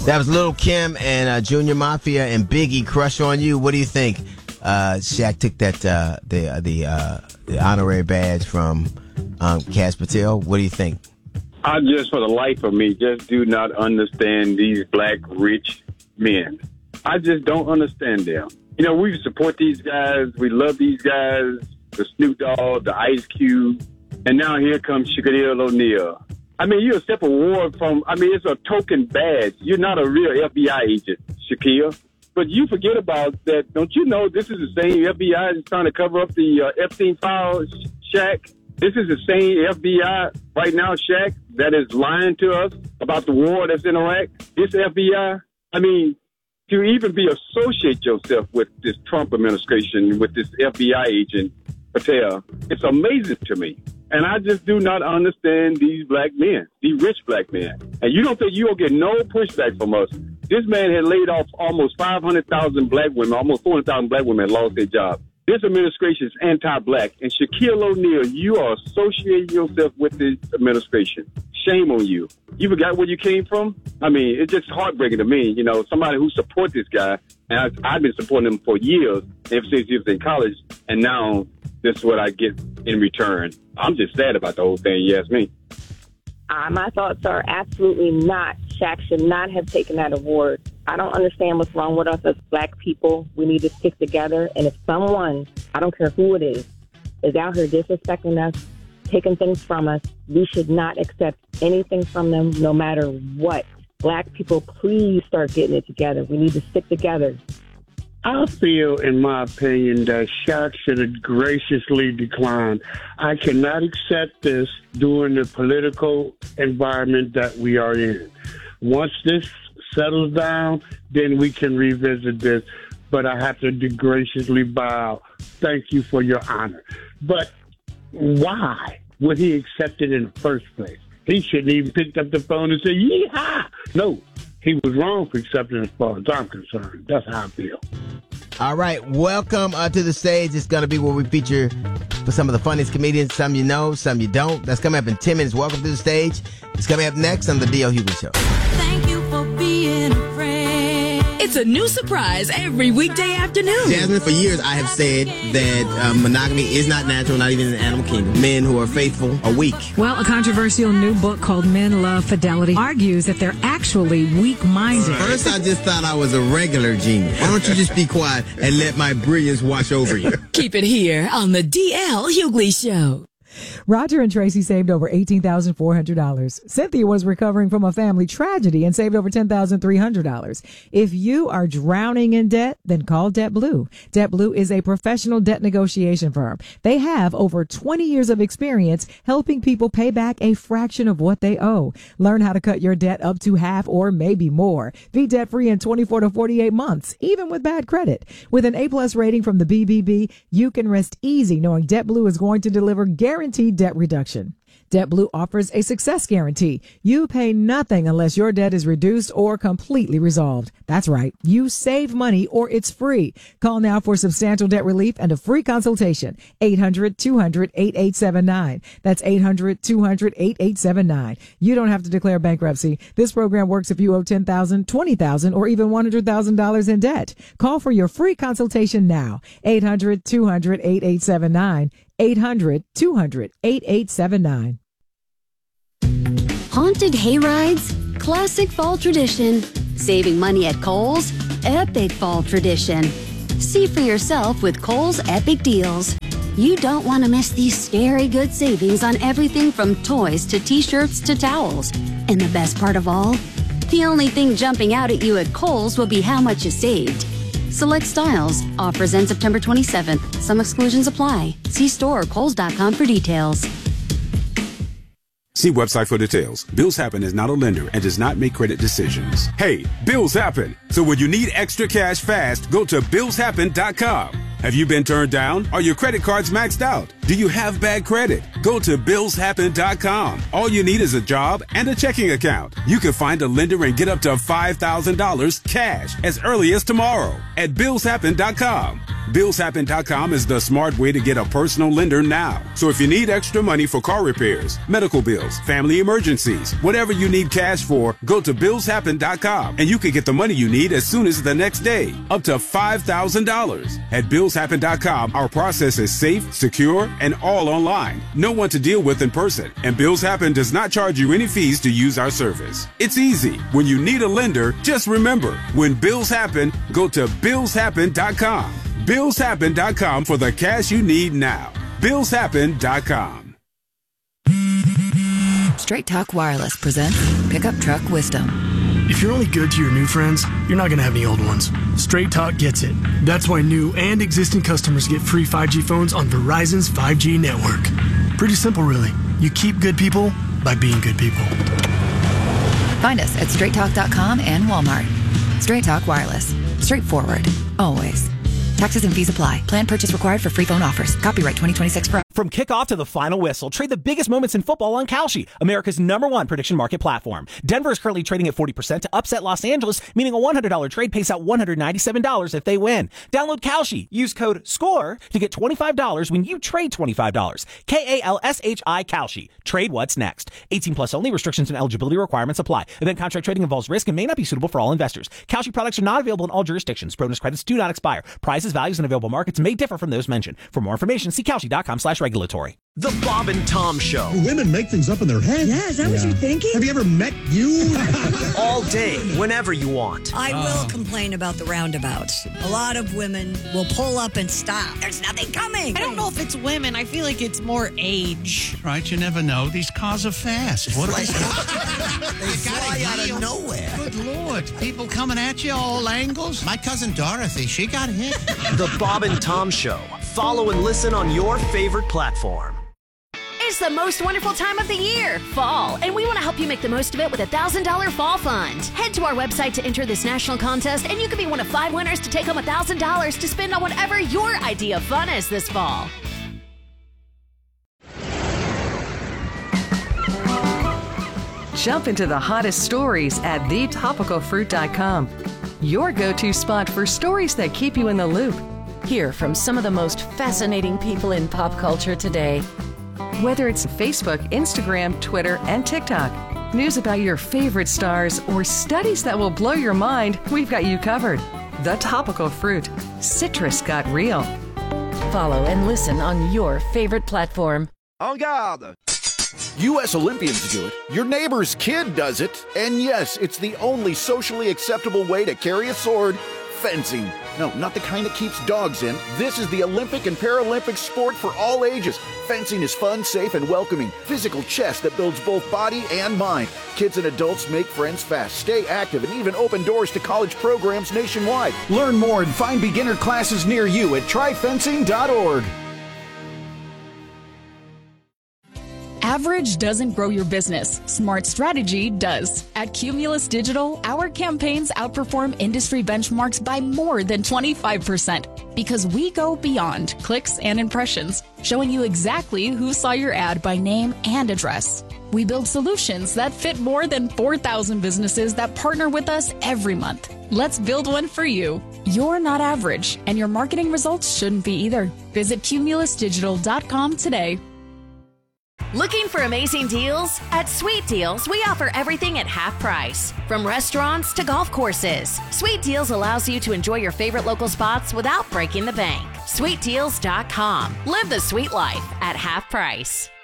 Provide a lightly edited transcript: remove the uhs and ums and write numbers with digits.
That was Lil' Kim and Junior Mafia and Biggie, Crush on You. What do you think? Shaq took that the honorary badge from Cash Patel. What do you think? I just, for the life of me, just do not understand these black rich men. I just don't understand them. You know, we support these guys. We love these guys. The Snoop Dogg, the Ice Cube. And now here comes Shaquille O'Neal. I mean, you're a step award from, it's a token badge. You're not a real FBI agent, Shaquille. But you forget about that. Don't you know this is the same FBI that's trying to cover up the Epstein files, Shaq? This is the same FBI right now, Shaq, that is lying to us about the war that's in Iraq. This FBI, to even be associate yourself with this Trump administration, with this FBI agent, Patel, it's amazing to me. And I just do not understand these black men, these rich black men. And you don't think you'll get no pushback from us. This man had laid off almost 500,000 black women, almost 400,000 black women lost their job. This administration is anti-black. And Shaquille O'Neal, you are associating yourself with this administration. Shame on you. You forgot where you came from? It's just heartbreaking to me. You know, somebody who supports this guy, and I've been supporting him for years, ever since he was in college, and now this is what I get in return. I'm just sad about the whole thing, you ask me. My thoughts are absolutely not. Shaq should not have taken that award. I don't understand what's wrong with us as black people. We need to stick together. And if someone, I don't care who it is out here disrespecting us, taking things from us, we should not accept anything from them, no matter what. Black people, please start getting it together. We need to stick together. I feel, in my opinion, that Shaq should have graciously declined. I cannot accept this during the political environment that we are in. Once this settles down, then we can revisit this. But I have to graciously bow. Thank you for your honor. But why would he accept it in the first place? He shouldn't even picked up the phone and say, yeehaw! No, he was wrong for accepting as far as I'm concerned. That's how I feel. All right, welcome to the stage. It's going to be where we feature some of the funniest comedians. Some you know, some you don't. That's coming up in 10 minutes. Welcome to the stage. It's coming up next on the D.L. Hughley Show. Thank you for being a friend. It's a new surprise every weekday afternoon. Jasmine, for years I have said that monogamy is not natural, not even in the animal kingdom. Men who are faithful are weak. Well, a controversial new book called Men Love Fidelity argues that they're actually weak-minded. First, I just thought I was a regular genius. Why don't you just be quiet and let my brilliance wash over you? Keep it here on the D.L. Hughley Show. Roger and Tracy saved over $18,400. Cynthia was recovering from a family tragedy and saved over $10,300. If you are drowning in debt, then call DebtBlue. DebtBlue is a professional debt negotiation firm. They have over 20 years of experience helping people pay back a fraction of what they owe. Learn how to cut your debt up to half or maybe more. Be debt-free in 24 to 48 months, even with bad credit. With an A-plus rating from the BBB, you can rest easy knowing DebtBlue is going to deliver guaranteed debt reduction. DebtBlue offers a success guarantee. You pay nothing unless your debt is reduced or completely resolved. That's right. You save money or it's free. Call now for substantial debt relief and a free consultation. 800-200-8879. That's 800-200-8879. You don't have to declare bankruptcy. This program works if you owe $10,000, $20,000, or even $100,000 in debt. Call for your free consultation now. 800-200-8879. 800-200-8879. Haunted hayrides, classic fall tradition. Saving money at Kohl's, epic fall tradition. See for yourself with Kohl's Epic Deals. You don't want to miss these scary good savings on everything from toys to t-shirts to towels. And the best part of all, the only thing jumping out at you at Kohl's will be how much you saved. Select styles. Offers end September 27th. Some exclusions apply. See store or Kohls.com for details. See website for details. Bills Happen is not a lender and does not make credit decisions. Hey, bills happen. So when you need extra cash fast, go to BillsHappen.com. Have you been turned down? Are your credit cards maxed out? Do you have bad credit? Go to BillsHappen.com. All you need is a job and a checking account. You can find a lender and get up to $5,000 cash as early as tomorrow at BillsHappen.com. BillsHappen.com is the smart way to get a personal lender now. So if you need extra money for car repairs, medical bills, family emergencies, whatever you need cash for, go to BillsHappen.com and you can get the money you need as soon as the next day, up to $5,000. At BillsHappen.com, our process is safe, secure, and all online. No one to deal with in person, and Bills Happen does not charge you any fees to use our service. It's easy. When you need a lender, just remember, when bills happen, go to BillsHappen.com. BillsHappen.com for the cash you need now. BillsHappen.com. Straight Talk Wireless presents Pickup Truck Wisdom. If you're only good to your new friends, you're not going to have any old ones. Straight Talk gets it. That's why new and existing customers get free 5G phones on Verizon's 5G network. Pretty simple, really. You keep good people by being good people. Find us at straighttalk.com and Walmart. Straight Talk Wireless. Straightforward. Always. Taxes and fees apply. Plan purchase required for free phone offers. Copyright 2026 Pro. From kickoff to the final whistle, trade the biggest moments in football on Kalshi, America's #1 prediction market platform. Denver is currently trading at 40% to upset Los Angeles, meaning a $100 trade pays out $197 if they win. Download Kalshi. Use code SCORE to get $25 when you trade $25. KALSHI Kalshi. Trade what's next. 18 plus only. Restrictions and eligibility requirements apply. Event contract trading involves risk and may not be suitable for all investors. Kalshi products are not available in all jurisdictions. Bonus credits do not expire. Prizes, values, and available markets may differ from those mentioned. For more information, see Kalshi.com/regulatory. The Bob and Tom Show. Women make things up in their head. Yeah, is that what you're thinking? Have you ever met you? All day, whenever you want. I will complain about the roundabouts. A lot of women will pull up and stop. There's nothing coming. I don't know if it's women. I feel like it's more age. Right, you never know. These cars are fast. What are they? They fly out of nowhere. Good Lord. People coming at you all angles. My cousin Dorothy, she got hit. The Bob and Tom Show. Follow and listen on your favorite platform. It's the most wonderful time of the year, fall, and we want to help you make the most of it with a $1,000 fall fund. Head to our website to enter this national contest, and you could be one of 5 winners to take home $1,000 to spend on whatever your idea of fun is this fall. Jump into the hottest stories at thetopicalfruit.com. Your go-to spot for stories that keep you in the loop. Hear from some of the most fascinating people in pop culture today. Whether it's Facebook, Instagram, Twitter, and TikTok, news about your favorite stars, or studies that will blow your mind, we've got you covered. The Topical Fruit. Citrus got real. Follow and listen on your favorite platform. En garde! U.S. Olympians do it, your neighbor's kid does it, and yes, it's the only socially acceptable way to carry a sword, fencing. No, not the kind that keeps dogs in. This is the Olympic and Paralympic sport for all ages. Fencing is fun, safe, and welcoming. Physical chess that builds both body and mind. Kids and adults make friends fast, stay active, and even open doors to college programs nationwide. Learn more and find beginner classes near you at tryfencing.org. Average doesn't grow your business. Smart strategy does. At Cumulus Digital, our campaigns outperform industry benchmarks by more than 25% because we go beyond clicks and impressions, showing you exactly who saw your ad by name and address. We build solutions that fit more than 4,000 businesses that partner with us every month. Let's build one for you. You're not average, and your marketing results shouldn't be either. Visit cumulusdigital.com today. Looking for amazing deals? At Sweet Deals, we offer everything at half price. From restaurants to golf courses, Sweet Deals allows you to enjoy your favorite local spots without breaking the bank. SweetDeals.com. Live the sweet life at half price.